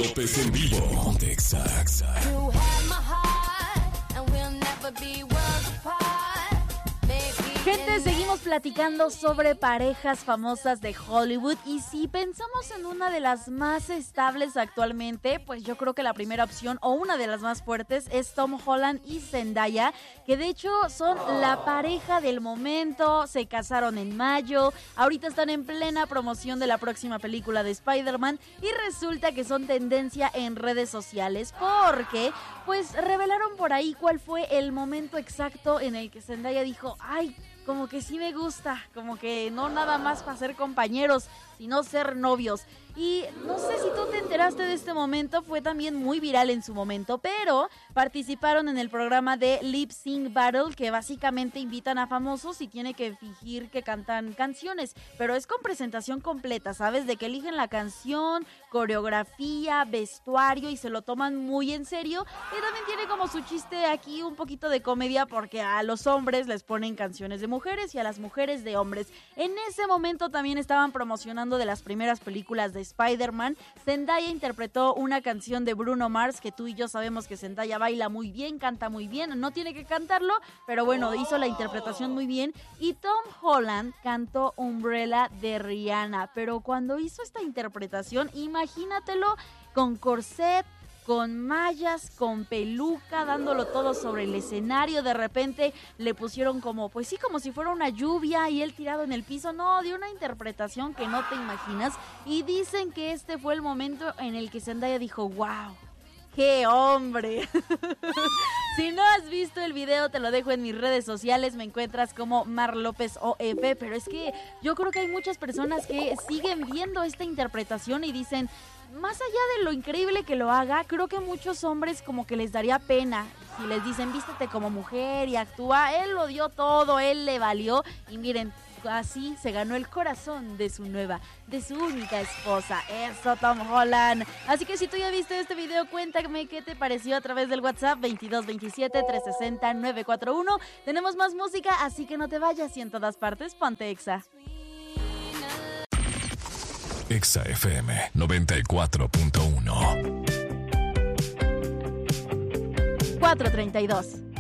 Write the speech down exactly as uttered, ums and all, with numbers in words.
López en vivo. Ponte Exa, Exa. Gente, seguimos platicando sobre parejas famosas de Hollywood y si pensamos en una de las más estables actualmente, pues yo creo que la primera opción o una de las más fuertes es Tom Holland y Zendaya, que de hecho son la pareja del momento, se casaron en mayo, ahorita están en plena promoción de la próxima película de Spider-Man y resulta que son tendencia en redes sociales porque pues revelaron por ahí cuál fue el momento exacto en el que Zendaya dijo, ay, como que sí me gusta, como que no nada más para ser compañeros, sino ser novios. Y no sé si tú te enteraste de este momento, fue también muy viral en su momento, pero participaron en el programa de Lip Sync Battle, que básicamente invitan a famosos y tiene que fingir que cantan canciones, pero es con presentación completa, ¿sabes? De que eligen la canción, coreografía, vestuario y se lo toman muy en serio. Y también tiene como su chiste aquí un poquito de comedia porque a los hombres les ponen canciones de mujeres y a las mujeres de hombres. En ese momento también estaban promocionando de las primeras películas de Spider-Man. Zendaya interpretó una canción de Bruno Mars, que tú y yo sabemos que Zendaya baila muy bien, canta muy bien, no tiene que cantarlo, pero bueno, hizo la interpretación muy bien. Y Tom Holland cantó Umbrella de Rihanna, pero cuando hizo esta interpretación, imagínatelo con corset, con mallas, con peluca, dándolo todo sobre el escenario. De repente le pusieron como, pues sí, como si fuera una lluvia y él tirado en el piso. No, dio una interpretación que no te imaginas. Y dicen que este fue el momento en el que Zendaya dijo, wow, ¡qué hombre! Si no has visto el video, te lo dejo en mis redes sociales. Me encuentras como Mar López O F. Pero es que yo creo que hay muchas personas que siguen viendo esta interpretación y dicen, más allá de lo increíble que lo haga, creo que muchos hombres como que les daría pena si les dicen, vístete como mujer y actúa. Él lo dio todo, él le valió. Y miren, así se ganó el corazón de su nueva, de su única esposa. Eso, Tom Holland. Así que si tú ya viste este video, cuéntame qué te pareció a través del WhatsApp veintidós veintisiete, trescientos sesenta, novecientos cuarenta y uno. Tenemos más música, así que no te vayas y en todas partes ponte Exa. Exa F M noventa y cuatro punto uno. cuatro treinta y dos.